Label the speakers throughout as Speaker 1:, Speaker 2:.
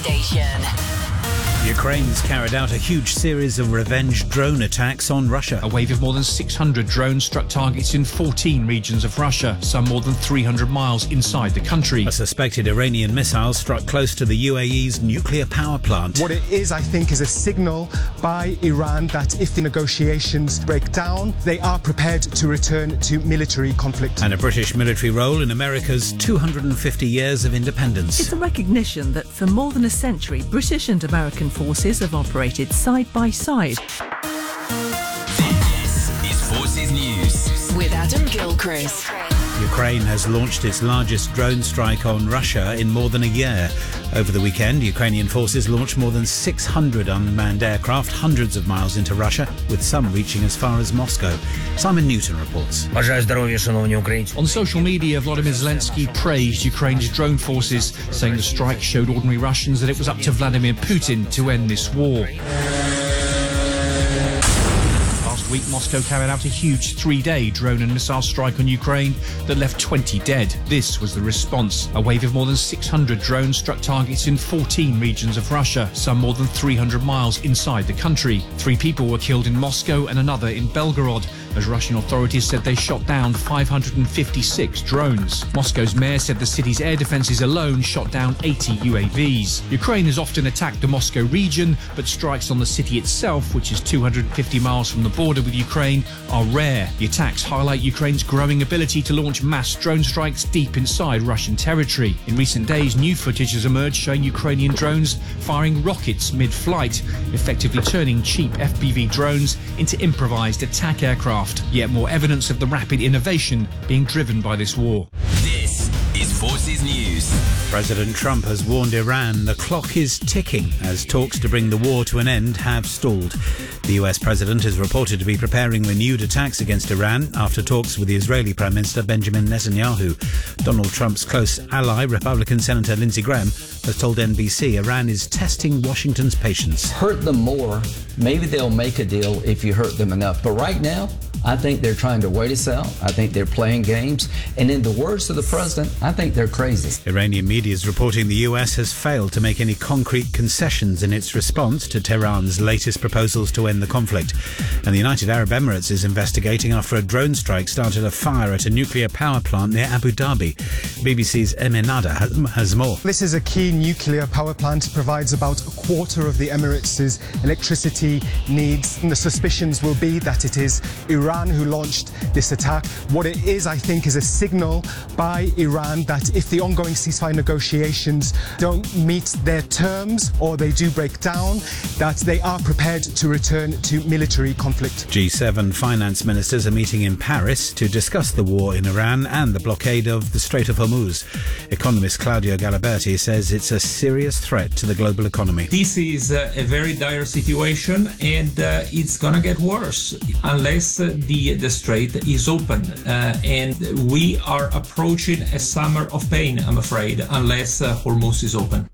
Speaker 1: station.
Speaker 2: Ukraine's carried out a huge series of revenge drone attacks on Russia.
Speaker 3: A wave of more than 600 drones struck targets in 14 regions of Russia, some more than 300 miles inside the country.
Speaker 2: A suspected Iranian missile struck close to the UAE's nuclear power plant.
Speaker 4: What it is, I think, is a signal by Iran that if the negotiations break down, they are prepared to return to military conflict.
Speaker 2: And a British military role in America's 250 years of independence.
Speaker 5: It's a recognition that for more than a century, British and American forces have operated side by side.
Speaker 1: This is Forces News with Adam Gilchrist.
Speaker 2: Ukraine has launched its largest drone strike on Russia in more than a year. Over the weekend, Ukrainian forces launched more than 600 unmanned aircraft hundreds of miles into Russia, with some reaching as far as Moscow. Simon Newton reports.
Speaker 3: On social media, Volodymyr Zelensky praised Ukraine's drone forces, saying the strike showed ordinary Russians that it was up to Vladimir Putin to end this war. Last week, Moscow carried out a huge 3-day drone and missile strike on Ukraine that left 20 dead. This was the response. A wave of more than 600 drones struck targets in 14 regions of Russia, some more than 300 miles inside the country. 3 people were killed in Moscow and another in Belgorod, as Russian authorities said they shot down 556 drones. Moscow's mayor said the city's air defences alone shot down 80 UAVs. Ukraine has often attacked the Moscow region, but strikes on the city itself, which is 250 miles from the border with Ukraine, are rare. The attacks highlight Ukraine's growing ability to launch mass drone strikes deep inside Russian territory. In recent days, new footage has emerged showing Ukrainian drones firing rockets mid-flight, effectively turning cheap FPV drones into improvised attack aircraft. Yet more evidence of the rapid innovation being driven by this war.
Speaker 1: This is Forces News.
Speaker 2: President Trump has warned Iran the clock is ticking as talks to bring the war to an end have stalled. The US president is reported to be preparing renewed attacks against Iran after talks with the Israeli Prime Minister Benjamin Netanyahu. Donald Trump's close ally, Republican Senator Lindsey Graham, has told NBC Iran is testing Washington's patience.
Speaker 6: Hurt them more, maybe they'll make a deal if you hurt them enough. But right now, I think they're trying to wait us out. I think they're playing games. And in the words of the president, I think they're crazy.
Speaker 2: Iranian media is reporting the US has failed to make any concrete concessions in its response to Tehran's latest proposals to end the conflict. And the United Arab Emirates is investigating after a drone strike started a fire at a nuclear power plant near Abu Dhabi. BBC's Emin Nada has more.
Speaker 4: This is a key nuclear power plant. It provides about a quarter of the Emirates' electricity needs. And the suspicions will be that it is Iran who launched this attack. What it is, I think, is a signal by Iran that if the ongoing ceasefire negotiations don't meet their terms or they do break down, that they are prepared to return to military conflict.
Speaker 2: G7 finance ministers are meeting in Paris to discuss the war in Iran and the blockade of the Strait of Hormuz. Economist Claudio Galaberti says it's a serious threat to the global economy.
Speaker 7: This is a very dire situation, and it's going to get worse unless the strait is open. And we are approaching a summer of pain, I'm afraid, unless Hormuz is open.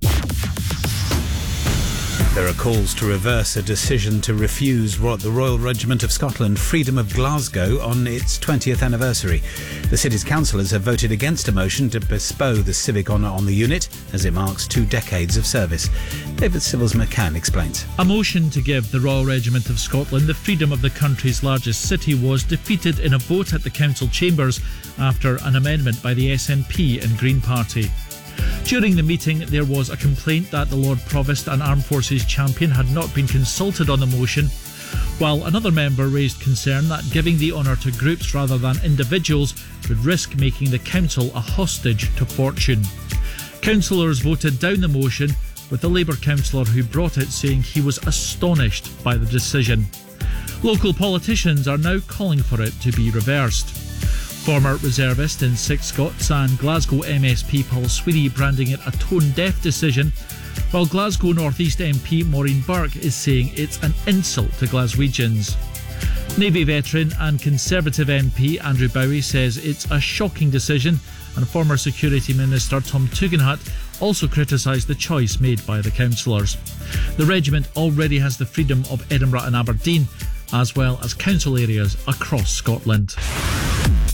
Speaker 2: There are calls to reverse a decision to refuse the Royal Regiment of Scotland Freedom of Glasgow on its 20th anniversary. The city's councillors have voted against a motion to bestow the civic honour on the unit as it marks 2 decades of service. David Civils McCann explains.
Speaker 8: A motion to give the Royal Regiment of Scotland the freedom of the country's largest city was defeated in a vote at the council chambers after an amendment by the SNP and Green Party. During the meeting, there was a complaint that the Lord Provost and Armed Forces Champion had not been consulted on the motion, while another member raised concern that giving the honour to groups rather than individuals would risk making the council a hostage to fortune. Councillors voted down the motion, with the Labour councillor who brought it saying he was astonished by the decision. Local politicians are now calling for it to be reversed. Former reservist in Six Scots and Glasgow MSP Paul Sweeney branding it a tone-deaf decision, while Glasgow North East MP Maureen Burke is saying it's an insult to Glaswegians. Navy veteran and Conservative MP Andrew Bowie says it's a shocking decision, and former Security Minister Tom Tugendhat also criticised the choice made by the councillors. The regiment already has the freedom of Edinburgh and Aberdeen, as well as council areas across Scotland.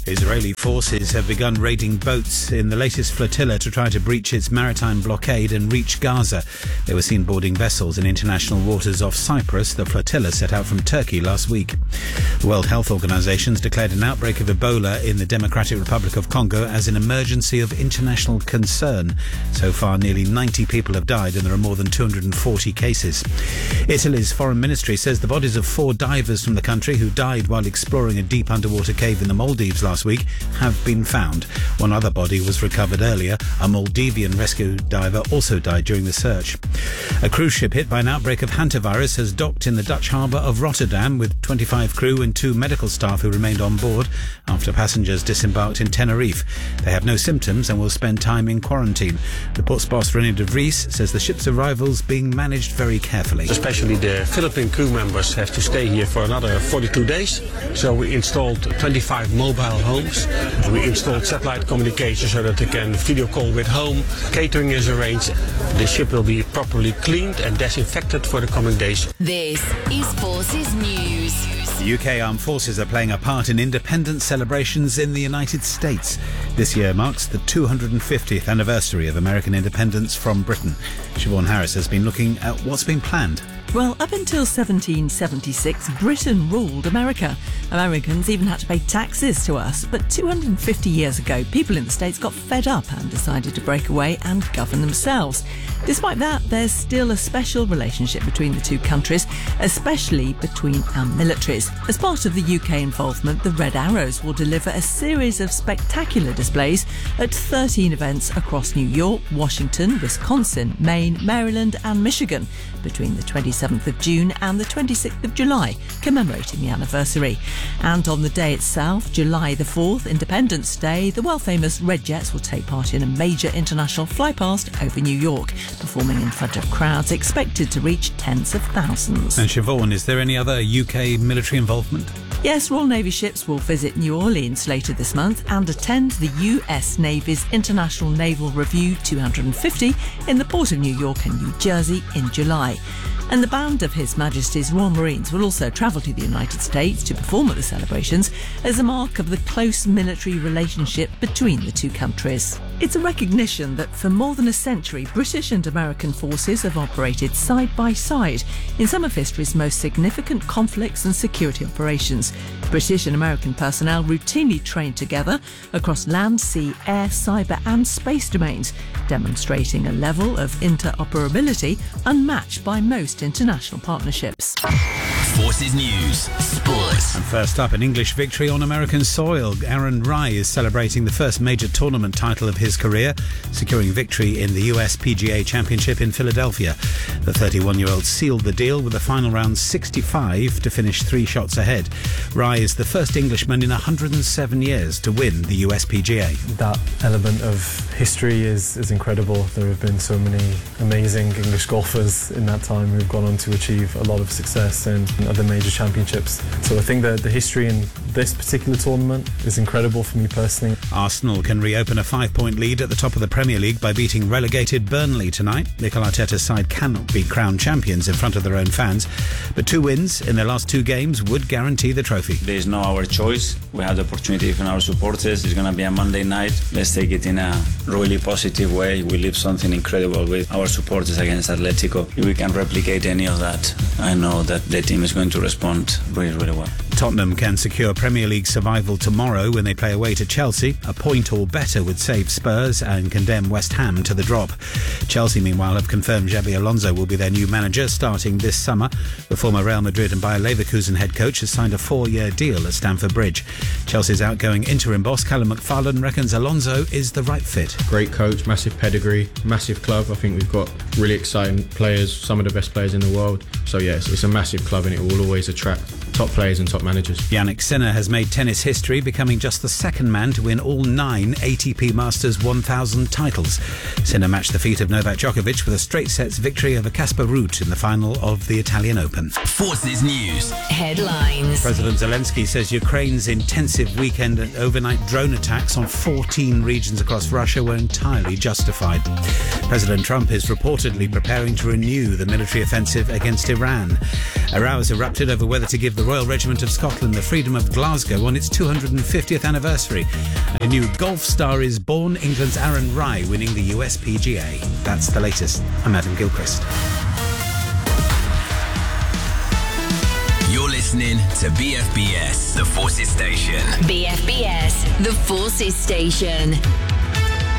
Speaker 2: Israeli forces have begun raiding boats in the latest flotilla to try to breach its maritime blockade and reach Gaza. They were seen boarding vessels in international waters off Cyprus. The flotilla set out from Turkey last week. The World Health Organization has declared an outbreak of Ebola in the Democratic Republic of Congo as an emergency of international concern. So far, nearly 90 people have died and there are more than 240 cases. Italy's foreign ministry says the bodies of 4 divers from the country who died while exploring a deep underwater cave in the Maldives last week have been found. One other body was recovered earlier. A Maldivian rescue diver also died during the search. A cruise ship hit by an outbreak of hantavirus has docked in the Dutch harbour of Rotterdam with 25 crew and 2 medical staff who remained on board after passengers disembarked in Tenerife. They have no symptoms and will spend time in quarantine. The port's boss, René de Vries, says the ship's arrival's being managed very carefully.
Speaker 9: Especially the Philippine crew members have to stay here for another 42 days. So we installed 25 mobile homes. We installed satellite communication so that they can video call with home. Catering is arranged. The ship will be properly cleaned and disinfected for the coming days.
Speaker 1: This is Forces News.
Speaker 2: The UK Armed Forces are playing a part in independence celebrations in the United States. This year marks the 250th anniversary of American independence from Britain. Siobhan Harris has been looking at what's been planned.
Speaker 5: Well, up until 1776, Britain ruled America. Americans even had to pay taxes to us. But 250 years ago, people in the States got fed up and decided to break away and govern themselves. Despite that, there's still a special relationship between the two countries, especially between our militaries. As part of the UK involvement, the Red Arrows will deliver a series of spectacular displays at 13 events across New York, Washington, Wisconsin, Maine, Maryland and Michigan between the 27th of June and the 26th of July, commemorating the anniversary. And on the day itself, July the 4th, Independence Day, the world-famous Red Jets will take part in a major international flypast over New York, performing in front of crowds expected to reach tens of thousands.
Speaker 2: And Siobhan, is there any other UK military involvement?
Speaker 5: Yes, Royal Navy ships will visit New Orleans later this month and attend the US Navy's International Naval Review 250 in the Port of New York and New Jersey in July. And the band of His Majesty's Royal Marines will also travel to the United States to perform at the celebrations as a mark of the close military relationship between the two countries. It's a recognition that for more than a century, British and American forces have operated side by side in some of history's most significant conflicts and security operations. British and American personnel routinely train together across land, sea, air, cyber and space domains, demonstrating a level of interoperability unmatched by most international partnerships.
Speaker 1: Forces News. Sports.
Speaker 2: And first up, an English victory on American soil. Aaron Rai is celebrating the first major tournament title of his career, securing victory in the US PGA Championship in Philadelphia. The 31-year-old sealed the deal with a final round 65 to finish 3 shots ahead. Rai is the first Englishman in 107 years to win the US PGA.
Speaker 10: That element of history is incredible. There have been so many amazing English golfers in that time who've gone on to achieve a lot of success in other major championships. So I think that the history in this particular tournament is incredible for me personally.
Speaker 2: Arsenal can reopen a 5-point lead at the top of the Premier League by beating relegated Burnley tonight. Mikel Arteta's side cannot be crowned champions in front of their own fans, but 2 wins in their last 2 games would guarantee the trophy.
Speaker 11: There is no our choice. We have the opportunity from our supporters. It's going to be a Monday night. Let's take it in a really positive way. We live something incredible with our supporters against Atletico. If we can replicate any of that, I know that the team is going to respond really, really well.
Speaker 2: Tottenham can secure Premier League survival tomorrow when they play away to Chelsea. A point or better would save Spurs and condemn West Ham to the drop. Chelsea, meanwhile, have confirmed Xabi Alonso will be their new manager starting this summer. The former Real Madrid and Bayer Leverkusen head coach has signed a 4-year deal at Stamford Bridge. Chelsea's outgoing interim boss, Callum McFarlane, reckons Alonso is the right fit.
Speaker 12: Great coach, massive pedigree, massive club. I think we've got really exciting players, some of the best players in the world. So yes, it's a massive club and it will always attract top players and top managers.
Speaker 2: Jannik Sinner has made tennis history, becoming just the second man to win all 9 ATP Masters 1000 titles. Sinner matched the feat of Novak Djokovic with a straight sets victory over Casper Ruud in the final of the Italian Open.
Speaker 1: Forces News. Headlines.
Speaker 2: President Zelensky says Ukraine's intensive weekend and overnight drone attacks on 14 regions across Russia were entirely justified. President Trump is reportedly preparing to renew the military offensive against Iran. A row has erupted over whether to give the the Royal Regiment of Scotland, the Freedom of Glasgow, on its 250th anniversary. A new golf star is born, England's Aaron Rai winning the US PGA. That's the latest. I'm Adam Gilchrist.
Speaker 1: You're listening to BFBS, the Forces Station.
Speaker 13: BFBS, the Forces Station.